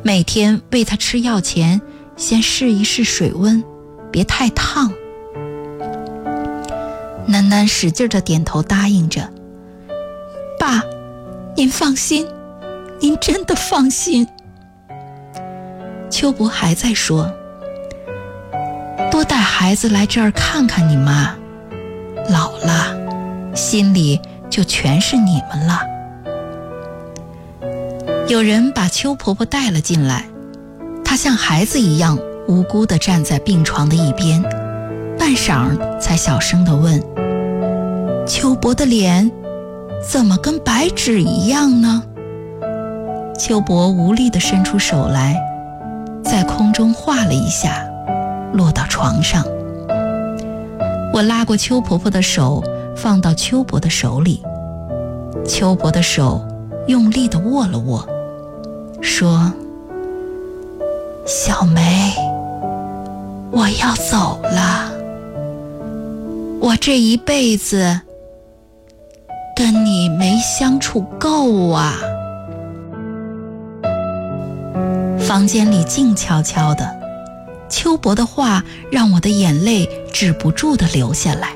每天喂他吃药前先试一试水温，别太烫。囡囡使劲地点头答应着。爸，您放心，您真的放心。秋伯还在说，多带孩子来这儿看看你妈，老了心里就全是你们了。有人把邱婆婆带了进来，她像孩子一样无辜地站在病床的一边，半晌才小声地问，邱伯的脸怎么跟白纸一样呢？邱伯无力地伸出手来，在空中画了一下，落到床上。我拉过邱婆婆的手，放到邱伯的手里。邱伯的手用力地握了握，说，小梅，我要走了，我这一辈子跟你没相处够啊。房间里静悄悄的，邱伯的话让我的眼泪止不住地流下来。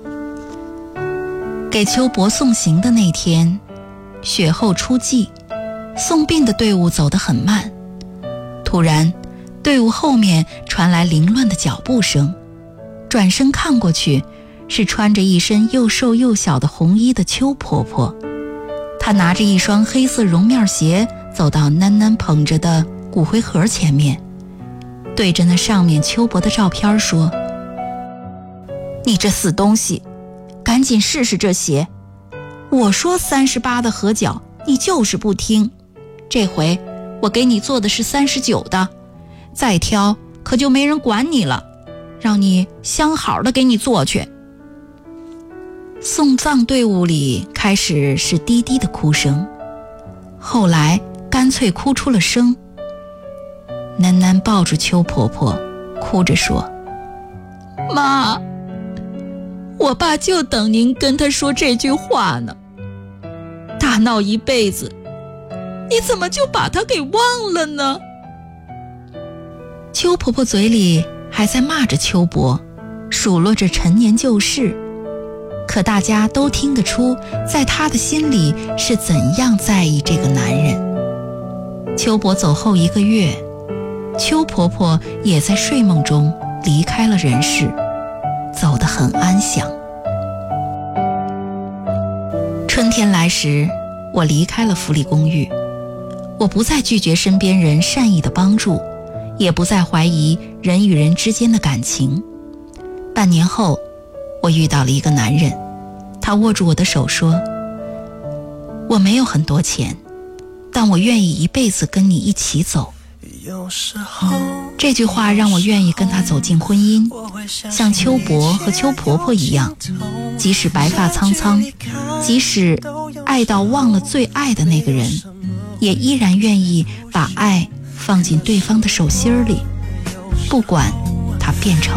给邱伯送行的那天，雪后初霁，送殡的队伍走得很慢。突然，队伍后面传来凌乱的脚步声，转身看过去，是穿着一身又瘦又小的红衣的邱婆婆。她拿着一双黑色绒面鞋，走到囡囡捧着的骨灰盒前面，对着那上面邱伯的照片说，你这死东西，赶紧试试这鞋，我说38的合脚，你就是不听，这回我给你做的是39的，再挑可就没人管你了，让你相好的给你做去。送葬队伍里开始是低低的哭声，后来干脆哭出了声。囡囡抱住邱婆婆，哭着说，妈，我爸就等您跟他说这句话呢，大闹一辈子，你怎么就把他给忘了呢？邱婆婆嘴里还在骂着邱伯，数落着陈年旧事，可大家都听得出，在她的心里是怎样在意这个男人。邱伯走后1个月，邱婆婆也在睡梦中离开了人世，走得很安详。春天来时，我离开了福利公寓，我不再拒绝身边人善意的帮助，也不再怀疑人与人之间的感情。半年后，我遇到了一个男人，他握住我的手说，我没有很多钱，但我愿意一辈子跟你一起走。这句话让我愿意跟他走进婚姻，像邱伯和邱婆婆一样，即使白发苍苍，即使爱到忘了最爱的那个人，也依然愿意把爱放进对方的手心里，不管他变成